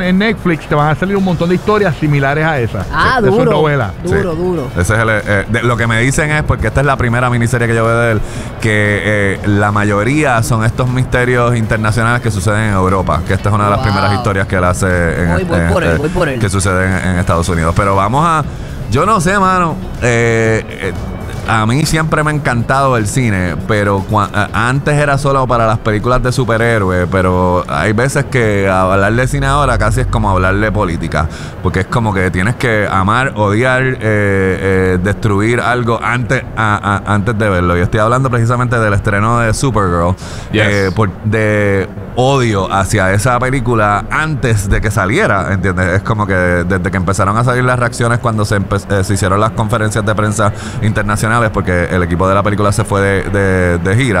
en Netflix te van a salir un montón de historias similares a esa. Duro. De su novela. Duro. Ese es lo que me dicen es, porque esta es la primera miniserie que yo veo de él, que la mayoría son estos misterios internacionales que suceden en Europa, que esta es una de las primeras historias que él hace Voy por él. que suceden en Estados Unidos. Pero vamos a... Yo no sé, mano. A mí siempre me ha encantado el cine, pero antes era solo para las películas de superhéroes, pero hay veces que hablar de cine ahora casi es como hablar de política, porque es como que tienes que amar, odiar, destruir algo antes de verlo. Yo estoy hablando precisamente del estreno de Supergirl, de odio hacia esa película antes de que saliera, ¿entiendes? Es como que desde que empezaron a salir las reacciones cuando se hicieron las conferencias de prensa internacionales, porque el equipo de la película se fue de gira.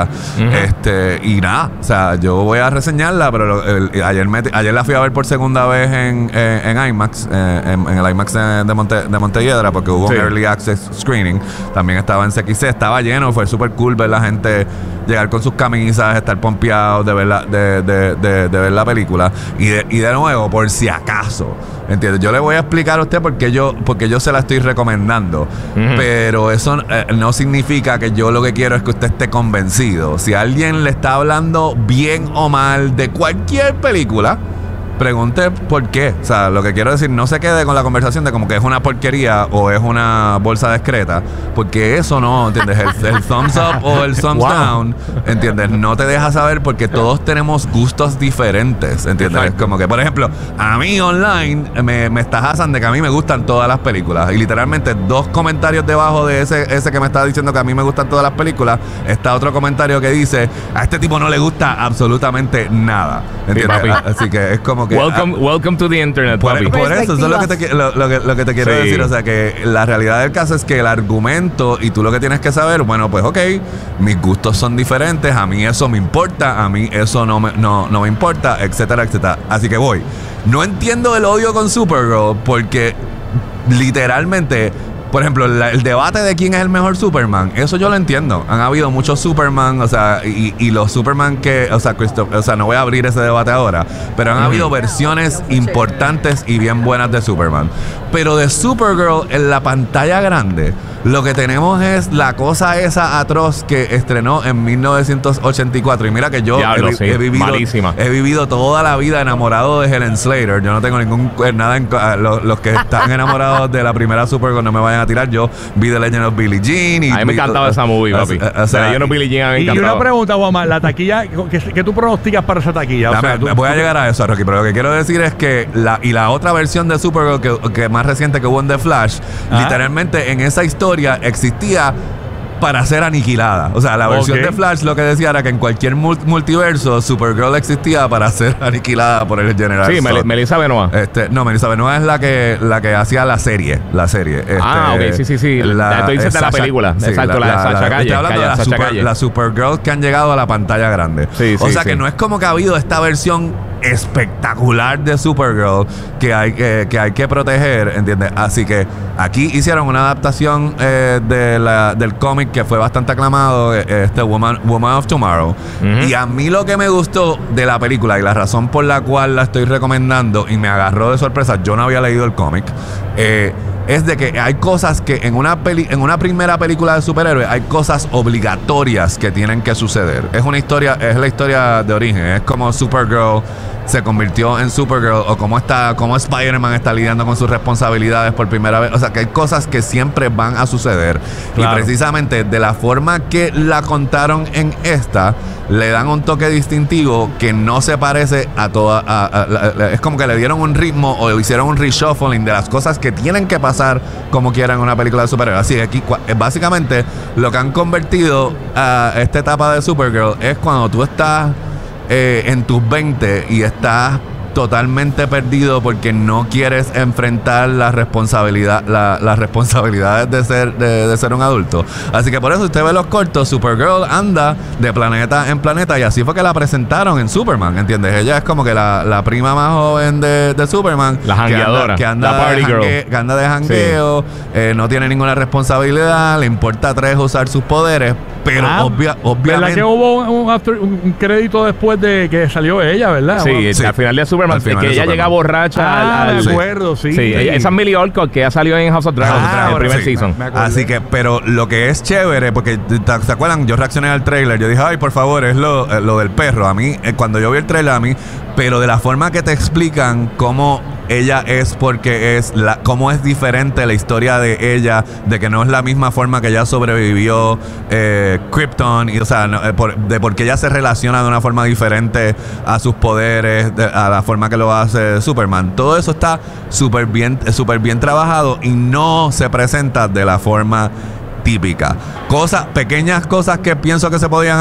Y nada, o sea, yo voy a reseñarla, pero ayer la fui a ver por segunda vez en IMAX, en el IMAX de Montelledra, porque hubo un Early Access Screening. También estaba en CXC, estaba lleno, fue súper cool ver la gente llegar con sus camisas, estar pompeados de ver la película. Y de nuevo, por si acaso, ¿entiendes? Yo le voy a explicar a usted porque yo se la estoy recomendando. Pero eso no significa que yo lo que quiero es que usted esté convencido. Si alguien le está hablando bien o mal de cualquier película, pregunte por qué. O sea, lo que quiero decir, no se quede con la conversación de como que es una porquería o es una bolsa discreta, porque eso no, ¿entiendes? El thumbs up o el thumbs down, ¿entiendes? No te deja saber, porque todos tenemos gustos diferentes, ¿entiendes? Es como que, por ejemplo, a mí online me estajasan de que a mí me gustan todas las películas, y literalmente 2 comentarios debajo de ese que me estaba diciendo que a mí me gustan todas las películas, está otro comentario que dice: a este tipo no le gusta absolutamente nada, ¿entiendes? Así que es como que welcome to the internet, papi. Por eso es lo que te quiero decir. O sea, que la realidad del caso es que el argumento, y tú lo que tienes que saber, bueno, pues ok, mis gustos son diferentes, a mí eso me importa, a mí eso no me importa, etcétera, etcétera. Así que voy. No entiendo el odio con Supergirl, porque literalmente, por ejemplo, el debate de quién es el mejor Superman, eso yo lo entiendo. Han habido muchos Superman, o sea, y los Superman que, o sea, no voy a abrir ese debate ahora, pero han habido versiones importantes y bien buenas de Superman. Pero de Supergirl en la pantalla grande, lo que tenemos es la cosa esa atroz que estrenó en 1984. Y mira que yo he vivido toda la vida enamorado de Helen Slater. Yo no tengo los que están enamorados de la primera Supergirl no me vayan a tirar. Yo vi The Legend of Billie Jean. A mí me encantaba esa movie, papi. The Legend of Billie Jean me encantaba. Y una pregunta, Guamá, la taquilla, ¿qué tú pronosticas para esa taquilla? O sea, voy a llegar a eso, Rocky, pero lo que quiero decir es que la otra versión de Supergirl que más reciente que hubo en The Flash, literalmente en esa historia existía para ser aniquilada. O sea, la versión de Flash lo que decía era que en cualquier multiverso Supergirl existía para ser aniquilada por el General Zod. Sí, Melissa Benoist. No, Melissa Benoist es la que hacía la serie. Ok, sí. Tú dices de la película. Sí, exacto, la de Sasha Calle. Estoy hablando de la Supergirl que han llegado a la pantalla grande. O sea, que no es como que ha habido esta versión espectacular de Supergirl que hay que proteger, ¿entiendes? Así que aquí hicieron una adaptación del cómic que fue bastante aclamado, Woman of Tomorrow. Y a mí lo que me gustó de la película, y la razón por la cual la estoy recomendando y me agarró de sorpresa, yo no había leído el cómic, es de que hay cosas que en una primera película de superhéroes hay cosas obligatorias que tienen que suceder. Es la historia de origen. Es como Supergirl se convirtió en Supergirl, o cómo Spider-Man está lidiando con sus responsabilidades por primera vez. O sea, que hay cosas que siempre van a suceder. Claro. Y precisamente de la forma que la contaron en esta, le dan un toque distintivo que no se parece a es como que le dieron un ritmo o hicieron un reshuffling de las cosas que tienen que pasar como quieran en una película de superhéroes. Así que aquí básicamente lo que han convertido a esta etapa de Supergirl es cuando tú estás en tus 20 y estás totalmente perdido porque no quieres enfrentar las responsabilidades de ser un adulto. Así que por eso usted ve los cortos, Supergirl anda de planeta en planeta, y así fue que la presentaron en Superman, ¿entiendes? Ella es como que la prima más joven de Superman, la jangueadora, que anda de jangueo, no tiene ninguna responsabilidad, le importa 3 usar sus poderes, pero obviamente... ¿Verdad que hubo un crédito después de que salió ella, verdad? Sí, al final de Superman Superman, que ella llega borracha me acuerdo, sí. Esa es Millie Alcock, que ya salió en House of Dragons en el primer season. Así que, pero lo que es chévere, porque ¿se acuerdan? Yo reaccioné al trailer, yo dije, ay, por favor, es lo del perro. A mí, cuando yo vi el trailer, pero de la forma que te explican cómo ella es, porque cómo es diferente la historia de ella, de que no es la misma forma que ella sobrevivió Krypton, y o sea, de por qué ella se relaciona de una forma diferente a sus poderes, a la forma que lo hace Superman. Todo eso está súper bien trabajado y no se presenta de la forma típica. Pequeñas cosas que pienso que se podían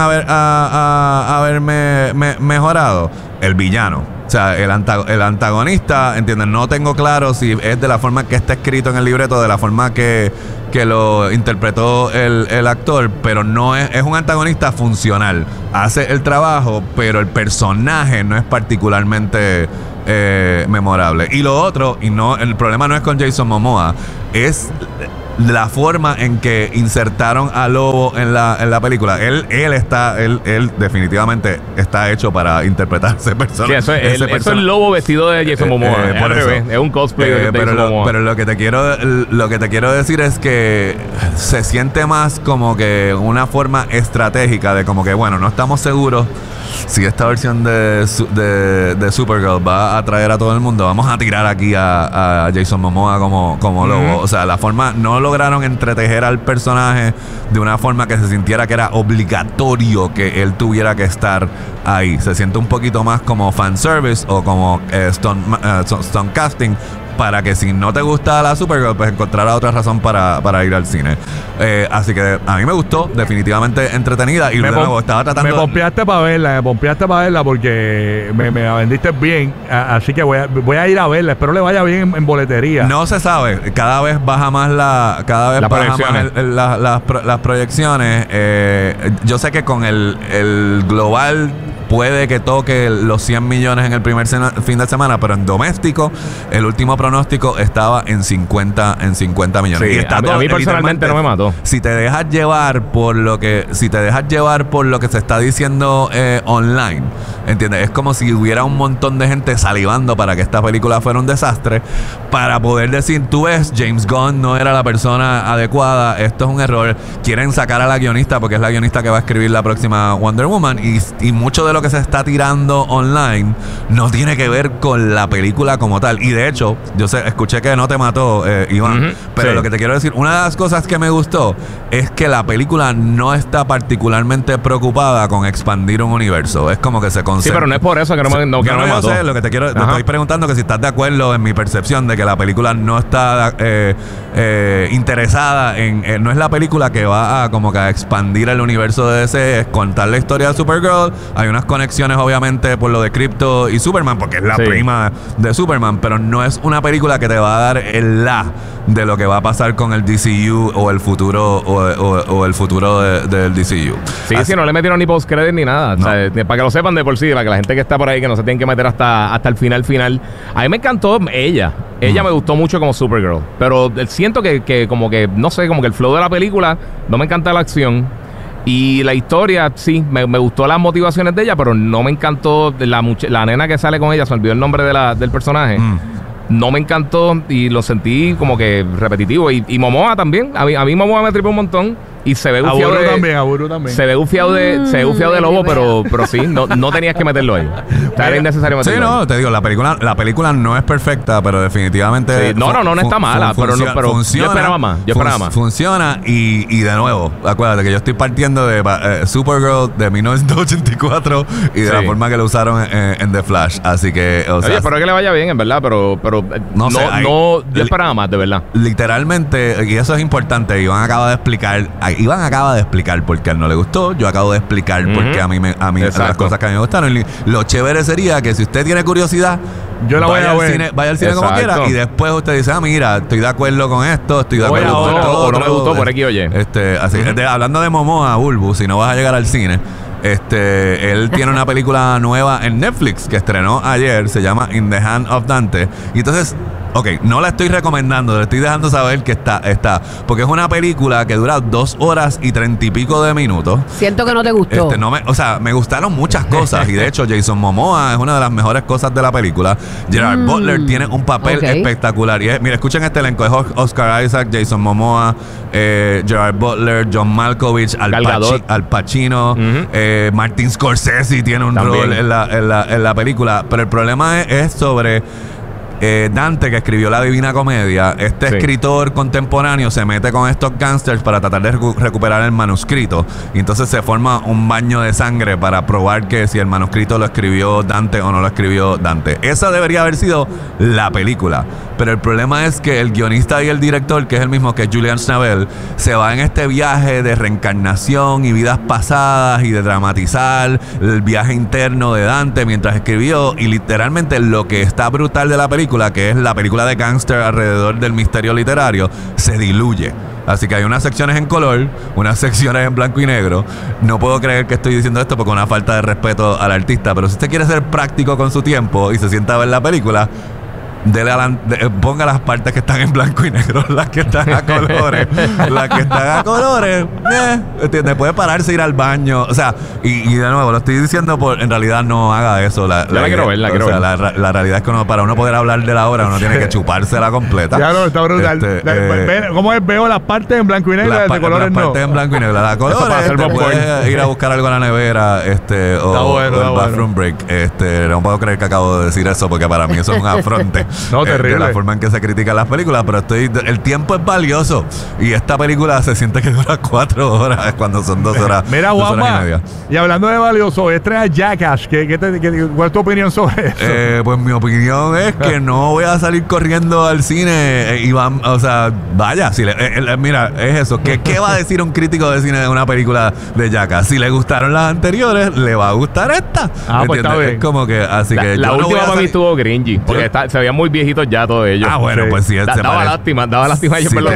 haber mejorado. El villano. O sea, el antagonista, ¿entiendes? No tengo claro si es de la forma que está escrito en el libreto, de la forma que lo interpretó el actor, pero no es un antagonista funcional. Hace el trabajo, pero el personaje no es particularmente memorable. Y lo otro, el problema no es con Jason Momoa, es la forma en que insertaron a Lobo en la película. Él definitivamente está hecho para interpretar ese personaje. Sí, eso es el Lobo vestido de Jason Momoa. Es un cosplay de Jason Momoa. Pero lo que te quiero decir es que se siente más como que una forma estratégica de como que, bueno, no estamos seguros si esta versión de Supergirl va a atraer a todo el mundo. Vamos a tirar aquí a Jason Momoa como Lobo. O sea, la forma, no lograron entretejer al personaje de una forma que se sintiera que era obligatorio que él tuviera que estar ahí. Se siente un poquito más como fanservice o como stunt casting, para que si no te gusta la Supergirl, pues encontrarás otra razón para ir al cine. Así que a mí me gustó, definitivamente entretenida. Y luego estaba tratando... Me pompeaste para verla porque me la vendiste bien. Así que voy a ir a verla. Espero le vaya bien en boletería. No se sabe. Cada vez baja más las proyecciones. Yo sé que con el global puede que toque los 100 millones en el primer fin de semana, pero en doméstico el último pronóstico estaba en 50 millones. Sí, y está a mí personalmente no me mató. Si te dejas llevar por lo que se está diciendo online, ¿entiendes? Es como si hubiera un montón de gente salivando para que esta película fuera un desastre, para poder decir, tú ves, James Gunn no era la persona adecuada, esto es un error, quieren sacar a la guionista porque es la guionista que va a escribir la próxima Wonder Woman, y mucho de lo que se está tirando online no tiene que ver con la película como tal. Y de hecho, escuché que no te mató, Iván, pero lo que te quiero decir, una de las cosas que me gustó es que la película no está particularmente preocupada con expandir un universo. Es como que se concentra. Sí, pero no es por eso que no me mató. Sé, lo que te estoy preguntando, que si estás de acuerdo en mi percepción de que la película no está interesada en no es la película que va a como que a expandir el universo de DC, es contar la historia de Supergirl. Hay unas conexiones obviamente por lo de Krypto y Superman, porque es la prima de Superman, pero no es una película que te va a dar de lo que va a pasar con el DCU o el futuro o el futuro del DCU. Sí, no le metieron ni post-credit ni nada. No. O sea, para que lo sepan de por sí, para que la gente que está por ahí que no se tienen que meter hasta el final. A mí me encantó ella. Ella me gustó mucho como Supergirl, pero siento que como que, no sé, como que el flow de la película no me encanta la acción. Y la historia, sí, me gustó las motivaciones de ella, pero no me encantó la nena que sale con ella, se me olvidó el nombre del personaje. No me encantó y lo sentí como que repetitivo. Y Momoa también. A mí Momoa me tripó un montón. Y se ve gufiado también. Se ve gufiado de Lobo, pero sí, no tenías que meterlo ahí. Era innecesario meterlo. Sí, no, te digo, la película no es perfecta, pero definitivamente. Sí, no está mala, pero funciona, yo esperaba más. Funciona y de nuevo, acuérdate que yo estoy partiendo de Supergirl de 1984 y de la forma que lo usaron en The Flash. Así que, oye, espero que le vaya bien, en verdad, pero yo esperaba más, de verdad. Literalmente, y eso es importante, Iván acaba de explicar por qué a él no le gustó. Yo acabo de explicar por qué a mí las cosas que a mí me gustaron. Y lo chévere sería que si usted tiene curiosidad, yo la voy a ver. Vaya al cine como quiera y después usted dice, mira, estoy de acuerdo con esto, estoy de acuerdo con esto. O no me gustó por aquí, oye. Hablando de Momoa, Bulbu, si no vas a llegar al cine, él tiene una película nueva en Netflix que estrenó ayer, se llama In the Hand of Dante. Y entonces, Ok, no la estoy recomendando, le estoy dejando saber que está. Porque es una película que dura 2 horas y 30 y pico de minutos. Siento que no te gustó. Me gustaron muchas cosas. Y de hecho, Jason Momoa es una de las mejores cosas de la película. Gerard Butler tiene un papel espectacular. Y mira, escuchen este elenco: es Oscar Isaac, Jason Momoa, Gerard Butler, John Malkovich, Al Pacino, Martin Scorsese tiene un rol en la película. Pero el problema es sobre Dante, que escribió La Divina Comedia. Escritor contemporáneo se mete con estos gangsters para tratar de recuperar el manuscrito, y entonces se forma un baño de sangre para probar que si el manuscrito lo escribió Dante o no lo escribió Dante. Esa debería haber sido la película, pero el problema es que el guionista y el director, que es el mismo que Julian Schnabel, se va en este viaje de reencarnación y vidas pasadas y de dramatizar el viaje interno de Dante mientras escribió, y literalmente lo que está brutal de la película, que es la película de gángster alrededor del misterio literario, se diluye. Así que hay unas secciones en color, unas secciones en blanco y negro. No puedo creer que estoy diciendo esto porque es una falta de respeto al artista, pero si usted quiere ser práctico con su tiempo y se sienta a ver la película, ponga las partes que están en blanco y negro, las que están a colores. Las que están a colores, ¿entiendes? Puede pararse, ir al baño. O sea, y de nuevo, lo estoy diciendo en realidad no haga eso. La quiero ver. La realidad es que para uno poder hablar de la obra, uno tiene que chupársela completa. Ya no, está brutal. ¿Cómo es? Veo las partes en blanco y negro, de colores no. Las partes en blanco y negro. Las colores, puedes ir a buscar algo a la nevera, o el bathroom break. No puedo creer que acabo de decir eso, porque para mí eso es un afronte. No, terrible. De la forma en que se critican las películas, pero el tiempo es valioso, y esta película se siente que dura 4 horas cuando son 2 horas. Mira, Juanma, y hablando de valioso, estrena Jackass. ¿Cuál es tu opinión sobre eso? Pues mi opinión es que no voy a salir corriendo al cine y vaya, mira, es eso. ¿Qué va a decir un crítico de cine de una película de Jackass? Si le gustaron las anteriores, le va a gustar esta. Pues está bien. Es como que, así que la última para mí estuvo cringy, porque se veían muy viejitos ya todos ellos. Bueno, pues sí. Daba lástima ellos verlos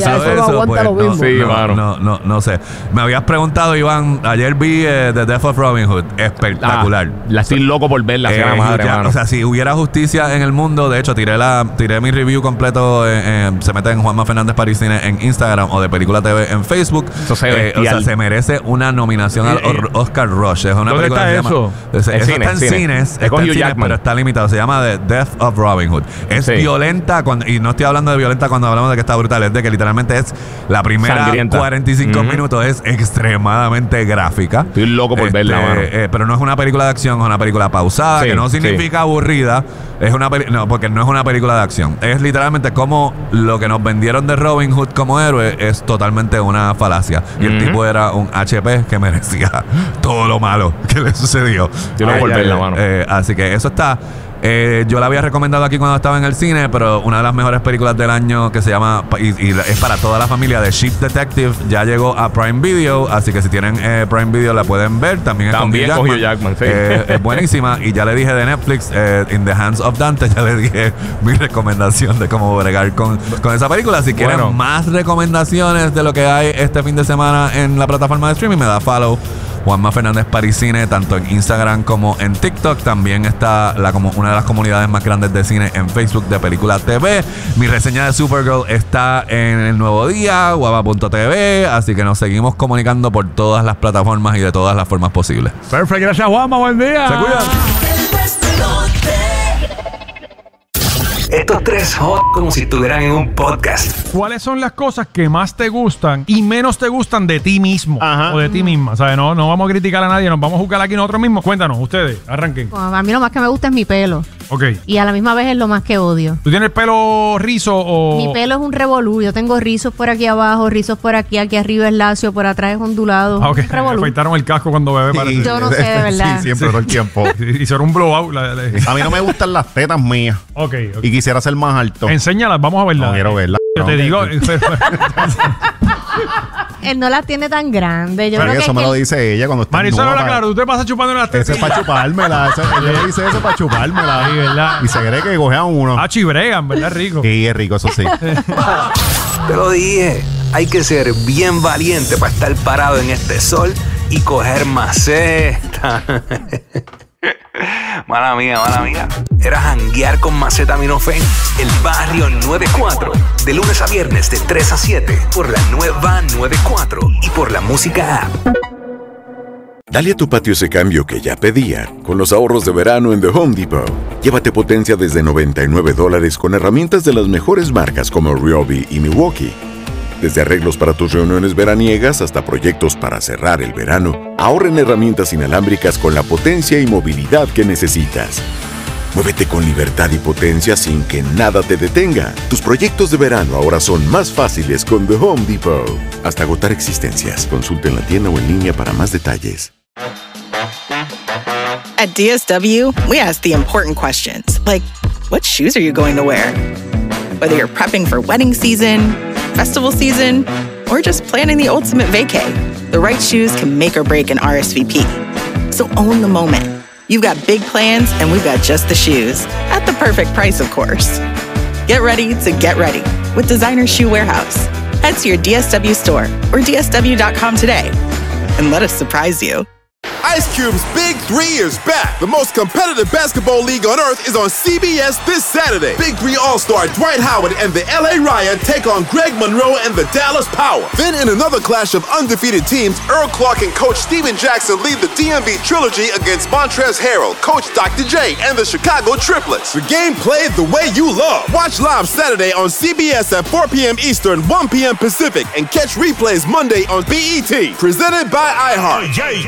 no sé. Me habías preguntado, Iván, ayer vi The Death of Robin Hood. Espectacular. La estoy loco por verla, sea madre, mano. O sea, si hubiera justicia en el mundo, de hecho, tiré mi review completo, se mete en Juanma Fernández Paricine en Instagram, o de Película TV en Facebook. Eso se merece una nominación al Oscar Rush. Es una ¿Dónde película está eso? Eso está en cines. Está en cines, pero está limitado. Se llama The Death of Robin Hood. Es violenta, y no estoy hablando de violenta cuando hablamos de que está brutal, es de que literalmente es la primera sangrienta. 45 minutos es extremadamente gráfica. Estoy loco por verla, mano. Pero no es una película de acción, es una película pausada, que no significa aburrida. No, porque no es una película de acción. Es literalmente como lo que nos vendieron de Robin Hood como héroe es totalmente una falacia. Y el tipo era un HP que merecía todo lo malo que le sucedió. Yo no por verla, mano. Así que eso está. Yo la había recomendado aquí cuando estaba en el cine, pero una de las mejores películas del año, que se llama, y es para toda la familia, de Sheep Detective, ya llegó a Prime Video, así que si tienen Prime Video la pueden ver. También con Hugh Jackman, sí. Es buenísima. Y ya le dije de Netflix, In the Hands of Dante, ya le dije mi recomendación de cómo bregar con esa película. Si quieren más recomendaciones de lo que hay este fin de semana en la plataforma de streaming, me da follow Juanma Fernández Paricine, tanto en Instagram como en TikTok. También está una de las comunidades más grandes de cine en Facebook, de Película TV. Mi reseña de Supergirl está en El Nuevo Día, guava.tv, así que nos seguimos comunicando por todas las plataformas y de todas las formas posibles. Perfecto, gracias, Juanma, buen día. Se cuidan. Estos tres como si estuvieran en un podcast. ¿Cuáles son las cosas que más te gustan y menos te gustan de ti mismo? Ajá. O de ti misma? ¿Sabes? No vamos a criticar a nadie, nos vamos a juzgar aquí nosotros mismos. Cuéntanos, ustedes, arranquen. A mí lo más que me gusta es mi pelo. Ok. Y a la misma vez es lo más que odio. ¿Tú tienes el pelo rizo o...? Mi pelo es un revolú. Yo tengo rizos por aquí abajo, rizos por aquí arriba es lacio, por atrás es ondulado. Ah, ok. Un revolú. Me afeitaron el casco cuando bebé, parece. Yo no sé, de verdad. Sí, siempre todo el tiempo. Hicieron un blowout. A mí no me gustan las tetas mías. Ok. Y quisiera ser más alto. Enséñalas, vamos a verlas. No quiero verlas. Yo te digo... Él no las tiene tan grandes. Yo Pero creo eso que me lo dice ella cuando está Marisol, nueva. habla claro, tú te pasas chupando las tetas. Ese es para chupármela. Ella dice eso para chupármela. Sí, ¿verdad? Y se cree que coge a uno. Ah, chibregan, ¿verdad? Rico. Sí, es rico, eso sí. Te lo dije, hay que ser bien valiente para estar parado en este sol y coger maceta. Mala mía. Era janguear con Macetaminofen. El Barrio 94. De lunes a viernes de 3 a 7. Por la nueva 94. Y por la música app. Dale a tu patio ese cambio que ya pedía con los ahorros de verano en The Home Depot. Llévate potencia desde $99 con herramientas de las mejores marcas como Ryobi y Milwaukee. Desde arreglos para tus reuniones veraniegas hasta proyectos para cerrar el verano, ahorra en herramientas inalámbricas con la potencia y movilidad que necesitas. Muévete con libertad y potencia sin que nada te detenga. Tus proyectos de verano ahora son más fáciles con The Home Depot. Hasta agotar existencias. Consulta en la tienda o en línea para más detalles. At DSW, we ask the important questions, like, what shoes are you going to wear? Whether you're prepping for wedding season, festival season, or just planning the ultimate vacay, the right shoes can make or break an RSVP. So own the moment. You've got big plans, and we've got just the shoes. At the perfect price, of course. Get ready to get ready with Designer Shoe Warehouse. Head to your DSW store or DSW.com today and let us surprise you. Ice Cube's Big 3 is back. The most competitive basketball league on earth is on CBS this Saturday. Big 3 All-Star Dwight Howard and the LA Riot take on Greg Monroe and the Dallas Power. Then in another clash of undefeated teams, Earl Clark and Coach Steven Jackson lead the DMV Trilogy against Montrezl Harrell, Coach Dr. J, and the Chicago Triplets. The game played the way you love. Watch live Saturday on CBS at 4 p.m. Eastern, 1 p.m. Pacific, and catch replays Monday on BET. Presented by iHeart.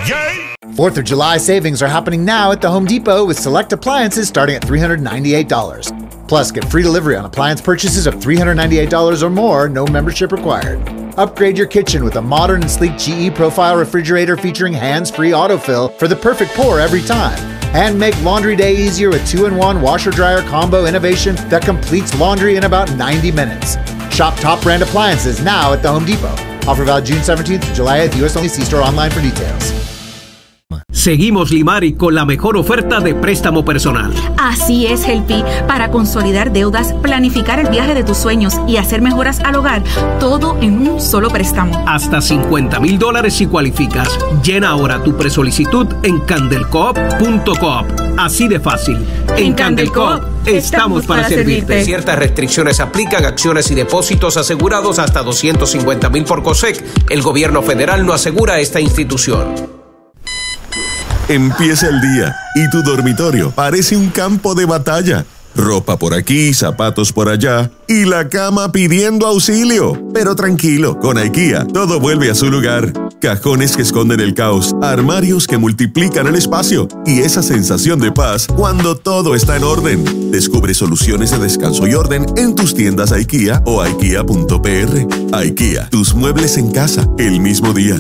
4th of July savings are happening now at the Home Depot with select appliances starting at $398. Plus, get free delivery on appliance purchases of $398 or more, no membership required. Upgrade your kitchen with a modern and sleek GE Profile refrigerator featuring hands-free autofill for the perfect pour every time. And make laundry day easier with 2-in-1 washer-dryer combo innovation that completes laundry in about 90 minutes. Shop top brand appliances now at the Home Depot. Offer valid June 17th to July 8th. US only. See store online for details. Seguimos Limari con la mejor oferta de préstamo personal. Así es, Helpi. Para consolidar deudas, planificar el viaje de tus sueños y hacer mejoras al hogar, todo en un solo préstamo. Hasta $50,000 si cualificas. Llena ahora tu presolicitud en candelcoop.coop. Así de fácil. En Candelcoop estamos para servirte. Ciertas restricciones aplican, acciones y depósitos asegurados hasta $250,000 por COSEC. El gobierno federal no asegura esta institución. Empieza el día y tu dormitorio parece un campo de batalla. Ropa por aquí, zapatos por allá y la cama pidiendo auxilio. Pero tranquilo, con IKEA todo vuelve a su lugar. Cajones que esconden el caos, armarios que multiplican el espacio y esa sensación de paz cuando todo está en orden. Descubre soluciones de descanso y orden en tus tiendas IKEA o IKEA.pr. IKEA, tus muebles en casa el mismo día.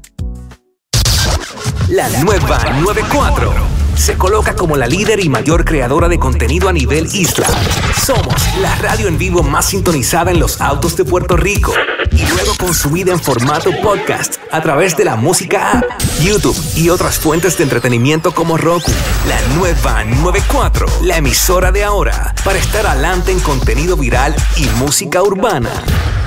La nueva 94 se coloca como la líder y mayor creadora de contenido a nivel isla. Somos la radio en vivo más sintonizada en los autos de Puerto Rico y luego consumida en formato podcast a través de la música app, YouTube y otras fuentes de entretenimiento como Roku. La nueva 94, la emisora de ahora, para estar adelante en contenido viral y música urbana.